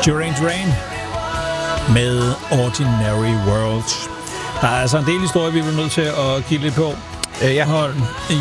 Duran Duran med Ordinary World. Der er altså en del historie, vi bliver nødt til at kigge lidt på. Jeg har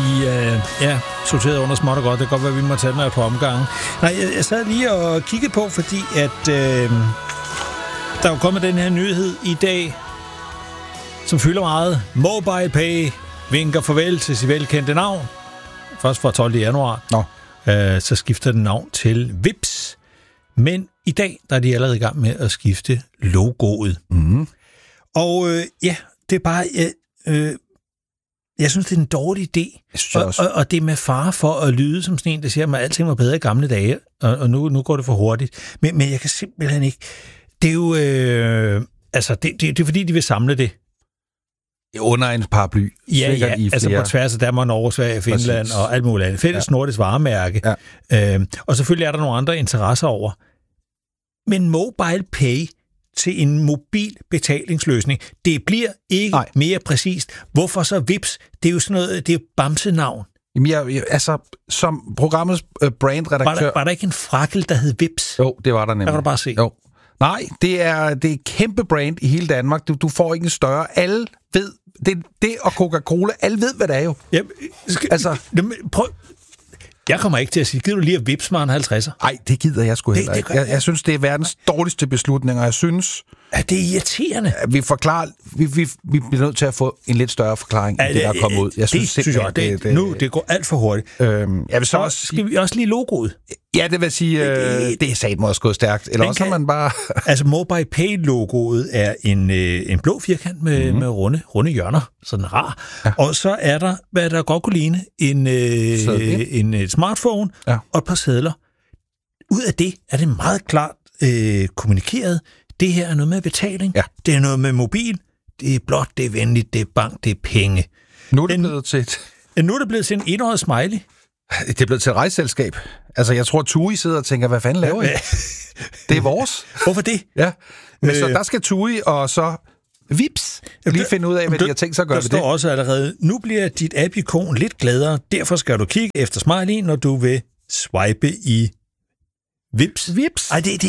sorteret under småt og godt. Det kan godt være, at vi må tage den her på omgangen. Nej, jeg sad lige og kiggede på, fordi at der er jo kommet den her nyhed i dag, som fylder meget. MobilePay vinker farvel til sit velkendte navn. Først fra 12. januar. Så skifter den navn til Vipps. Men i dag der er de allerede i gang med at skifte logoet. Mm. Og det er bare... jeg synes, det er en dårlig idé. Og det er med fare for at lyde som sådan en, der siger, at alting var bedre i gamle dage, og nu går det for hurtigt. Men jeg kan simpelthen ikke... Det er jo... det er fordi, de vil samle det. Under en paraply. Ja, altså på tværs af Danmark, Norge, Sverige, Finland præcis. Og alt muligt andet. Fælles nordisk varemærke. Ja. Og selvfølgelig er der nogle andre interesser over. Men MobilePay til en mobil betalingsløsning, det bliver ikke mere præcist. Hvorfor så Vipps? Det er jo sådan noget, det er bamsenavn. Jamen, som programmets brandredaktør... Var der ikke en frakkel, der hed Vipps? Jo, det var der nemlig. Der kan du bare se. Jo. Nej, det er kæmpe brand i hele Danmark. Du får ikke en større. Alle ved, det og Coca-Cola, alle ved, hvad det er jo. Prøv. Jeg kommer ikke til at sige, gider du lige at Vipps mig en 50'er? Nej, det gider jeg sgu heller ikke. Jeg synes, det er verdens dårligste beslutning, og jeg synes... Det er irriterende. Vi bliver nødt til at få en lidt større forklaring, end det, der er kommet ud. Jeg synes det går alt for hurtigt. Jeg vil så også skal vi også lige logoet? Ja, det vil sige, det er satme også gået stærkt. Eller også man bare... Altså, MobilePay-logoet er en blå firkant med runde hjørner. Sådan rar. Ja. Og så er der, hvad der godt kunne ligne, en smartphone og et par sedler. Ud af det er det meget klart kommunikeret. Det her er noget med betaling. Ja. Det er noget med mobil. Det er blot, det er venligt, det er bank, det er penge. Nu er det blevet til en enårig smiley. Det er blevet til et rejseselskab. Altså, jeg tror, TUI sidder og tænker, hvad fanden laver I? Det er vores. Hvorfor det? Ja. Men så der skal TUI og så Vipps lige finde ud af, hvad de har tænkt sig at gøre ved det. Der står også allerede, nu bliver dit app-ikon lidt gladere. Derfor skal du kigge efter smiley, når du vil swipe i Vipps. Vipps? Ej, det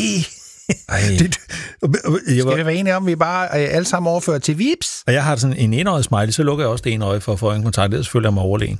skal vi være enige om, vi bare alle sammen overfører til Vipps? Og jeg har sådan en enøjet smiley, så lukker jeg også det enøje for at få en kontakt. Det er selvfølgelig om overlegen.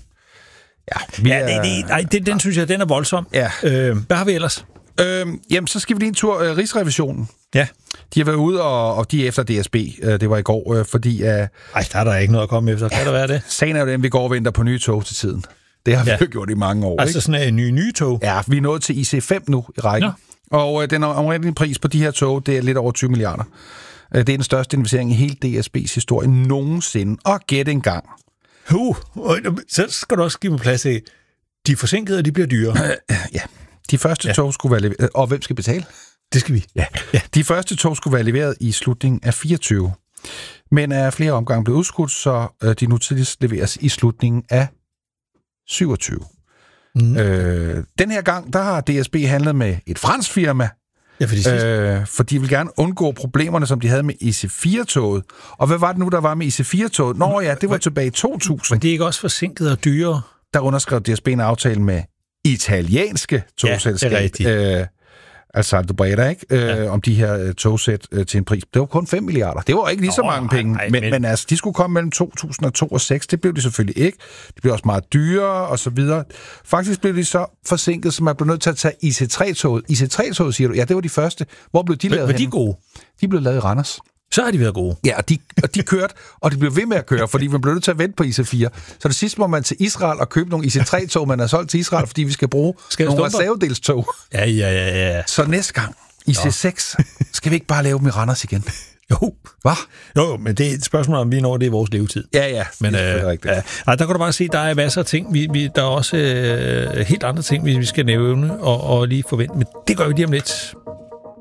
Den synes jeg, den er voldsom. Ja. Hvad har vi ellers? Jamen, så skal vi lige en tur. Rigsrevisionen. Ja. De har været ude, og de er efter DSB. Det var i går, fordi... der er der ikke noget at komme efter. Kan der være det? Sagen er jo den, vi går og venter på nye tog til tiden. Det har vi jo gjort i mange år. Altså sådan en nye tog? Ja, vi er nået til IC5 nu i rækken. Ja. Og den omrindelige pris på de her tog, det er lidt over 20 milliarder. Det er den største investering i hele DSB's historie nogensinde. Og gæt en gang. Så skal du også give mig plads til, de forsinkede, de bliver dyre. Ja, de første tog skulle være leveret. Og hvem skal betale? Det skal vi. Ja. De første tog skulle være leveret i slutningen af 24. Men er flere omgange blevet udskudt, så de nu tidligst leveres i slutningen af 27. Mm. Den her gang, der har DSB handlet med et fransk firma, for de vil gerne undgå problemerne, som de havde med IC4-toget. Og hvad var det nu, der var med IC4-toget? Nå ja, det var tilbage i 2000. Men det er ikke også forsinket og dyrere? Der underskrev DSB en aftale med italienske togselskab. Ja, det er rigtigt. Altså Aldobreda, ikke? Om de her togsæt til en pris. Det var kun 5 milliarder. Det var ikke lige så mange penge. Men altså, de skulle komme mellem 2002 og 2006. Det blev de selvfølgelig ikke. De blev også meget dyrere, og så videre. Faktisk blev de så forsinket, så man blev nødt til at tage IC3-toget. IC3-toget, siger du? Ja, det var de første. Hvor blev de lavet henne? Var de gode? De blev lavet i Randers. Så har de været gode. Ja, og de kørte, og de blev ved med at køre, fordi man blev nødt til at vente på IC4. Så det sidste må man til Israel og købe nogle IC3-tog, man har solgt til Israel, fordi vi skal bruge nogle reservedelstog. Ja. Så næste gang, IC6, skal vi ikke bare lave dem i Randers igen? Jo. Hvad? Jo, men det er et spørgsmål, om vi når det i vores levetid. Ja. Men der kan du bare se, der er masser af ting. Der er også helt andre ting, vi skal nævne og lige forvente. Men det gør vi lige om lidt.